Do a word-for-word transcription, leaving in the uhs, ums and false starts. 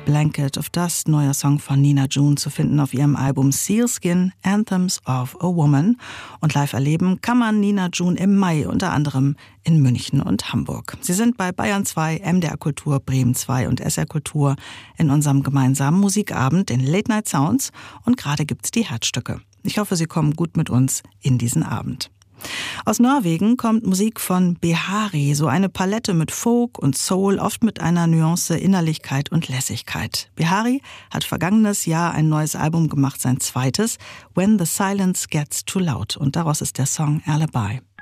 Blanket of Dust, neuer Song von Nina June, zu finden auf ihrem Album Sealskin, Anthems of a Woman. Und live erleben kann man Nina June im Mai unter anderem in München und Hamburg. Sie sind bei Bayern zwei, M D R Kultur, Bremen zwei und S R Kultur in unserem gemeinsamen Musikabend, den Late Night Sounds. Und gerade gibt's die Herzstücke. Ich hoffe, Sie kommen gut mit uns in diesen Abend. Aus Norwegen kommt Musik von Behari, so eine Palette mit Folk und Soul, oft mit einer Nuance Innerlichkeit und Lässigkeit. Behari hat vergangenes Jahr ein neues Album gemacht, sein zweites, When the Silence Gets Too Loud, und daraus ist der Song Alibi.